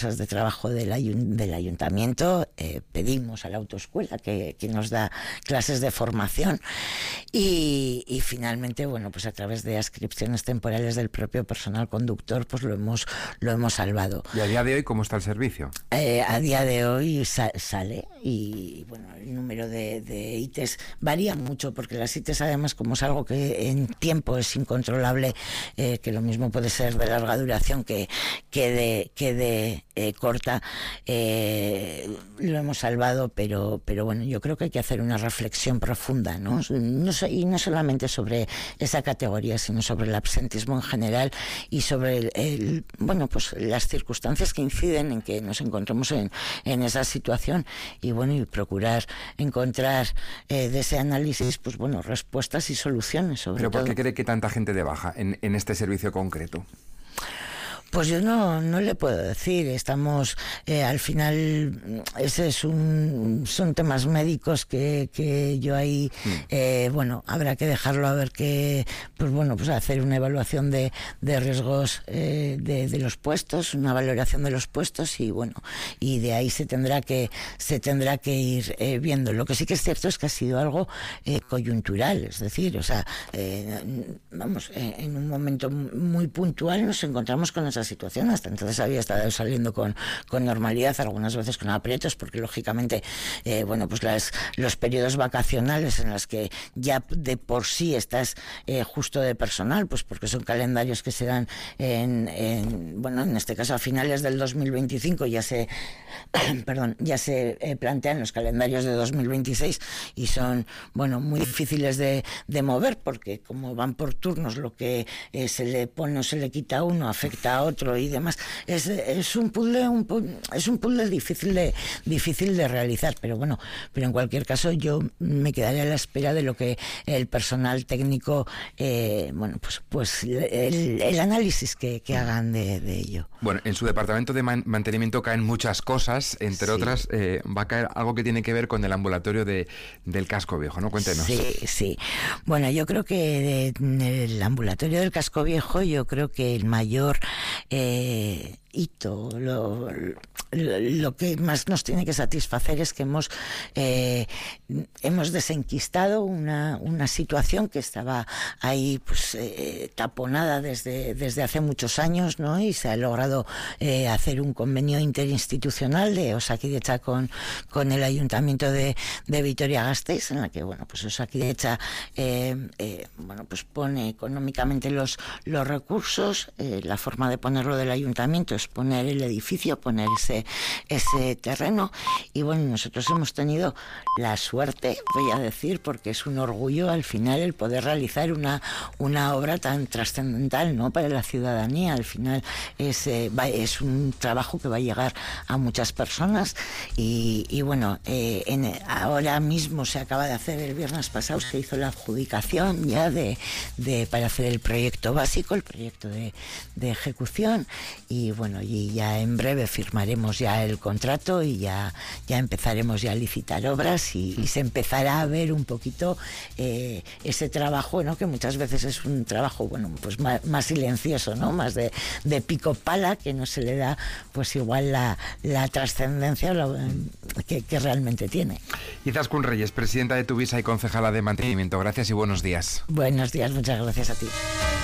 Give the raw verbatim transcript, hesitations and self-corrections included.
mesas de trabajo del, ayun- del ayuntamiento, eh, pedimos a la autoescuela que, que nos da clases de formación y, y finalmente, bueno, pues a través de adscripciones temporales del propio personal conductor, pues lo hemos, lo hemos salvado. ¿Y a día de hoy cómo está el servicio? Eh, a día de hoy sa- sale y bueno, el número de, de I T Es varía mucho porque las I T Es además, como es algo que en tiempo es incontrolable, eh, que lo mismo puede ser de larga duración que, que de, que de eh, corta, eh, lo hemos salvado, pero, pero bueno, yo creo que hay que hacer una reflexión profunda, ¿no? No so- y no solamente sobre esa categoría, sino sobre el absentismo en general y sobre el, el, bueno, pues las circunstancias que inciden en que nos encontremos en, en esa situación y bueno, y procurar encontrar eh, de ese análisis, pues bueno, respuestas y soluciones sobre ¿Pero todo. por qué cree que tanta gente de baja en, en este servicio concreto? Pues yo no, no le puedo decir, estamos, eh, al final, ese es un, son temas médicos que, que yo ahí, mm. eh, bueno, habrá que dejarlo a ver que, pues bueno, pues hacer una evaluación de, de riesgos eh, de, de los puestos, una valoración de los puestos y bueno, y de ahí se tendrá que, se tendrá que ir eh, viendo. Lo que sí que es cierto es que ha sido algo eh, coyuntural, es decir, o sea, eh, vamos, eh, en un momento muy puntual nos encontramos con esa situación. Hasta entonces había estado saliendo con, con normalidad, algunas veces con aprietos, porque lógicamente, eh, bueno, pues las, los periodos vacacionales en los que ya de por sí estás eh, justo de personal, pues porque son calendarios que se dan en, en bueno, en este caso a finales del dos mil veinticinco ya se, perdón, ya se eh, plantean los calendarios de dos mil veintiséis y son, bueno, muy difíciles de, de mover, porque como van por turnos, lo que eh, se le pone o se le quita a uno afecta a otro y demás, es, es un puzzle un, es un puzzle difícil de difícil de realizar, pero bueno, pero en cualquier caso yo me quedaré a la espera de lo que el personal técnico eh, bueno, pues pues el, el análisis que, que hagan de, de ello. Bueno, en su departamento de man- mantenimiento caen muchas cosas, entre sí. otras eh, va a caer algo que tiene que ver con el ambulatorio de, del Casco Viejo, ¿no? Cuéntenos. Sí, sí. Bueno, yo creo que en el ambulatorio del Casco Viejo, yo creo que el mayor eh, hito, lo, lo, lo que más nos tiene que satisfacer es que hemos eh, hemos desenquistado una, una situación que estaba ahí pues eh, taponada desde, desde hace muchos años, ¿no? Y se ha logrado eh, hacer un convenio interinstitucional de Osakidetza con, con el Ayuntamiento de, de Vitoria-Gasteiz, en la que bueno, pues Osakidetza eh, eh, bueno, pues pone económicamente los, los recursos, eh, la forma de ponerlo del Ayuntamiento es poner el edificio, poner ese, ese terreno y bueno, nosotros hemos tenido la suerte, voy a decir, porque es un orgullo al final el poder realizar una, una obra tan trascendental, ¿no?, para la ciudadanía. Al final es, eh, va, es un trabajo que va a llegar a muchas personas y, y bueno, eh, en, ahora mismo se acaba de hacer, el viernes pasado se hizo la adjudicación ya de, de para hacer el proyecto básico, el proyecto de, de ejecución y bueno, y ya en breve firmaremos ya el contrato y ya, ya empezaremos ya a licitar obras y, y se empezará a ver un poquito eh, ese trabajo, ¿no?, que muchas veces es un trabajo, bueno, pues más, más silencioso, ¿no?, más de, de pico pala, que no se le da pues igual la, la trascendencia que, que realmente tiene. Izaskun Reyes, presidenta de Tuvisa y concejala de mantenimiento, gracias y buenos días. Buenos días, muchas gracias a ti.